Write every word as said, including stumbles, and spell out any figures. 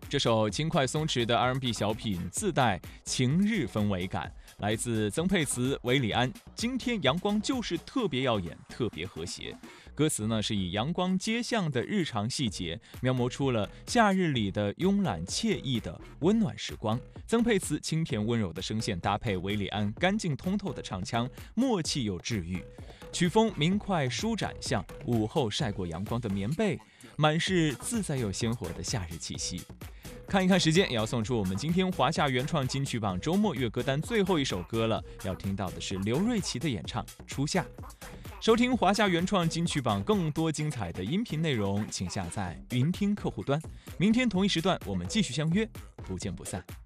这首轻快松弛的 R and B 小品自带晴日氛围感，来自曾沛慈、韦礼安。今天阳光就是特别耀眼，特别和谐。歌词呢是以阳光街巷的日常细节，描摹出了夏日里的慵懒惬意的温暖时光。曾沛慈清甜温柔的声线搭配韦礼安干净通透的唱腔，默契又治愈。曲风明快舒展，像午后晒过阳光的棉被，满是自在又鲜活的夏日气息。看一看时间，也要送出我们今天华夏原创金曲榜周末月歌单最后一首歌了。要听到的是刘瑞琦的演唱《初夏》。收听华夏原创金曲榜更多精彩的音频内容，请下载云听客户端。明天同一时段，我们继续相约，不见不散。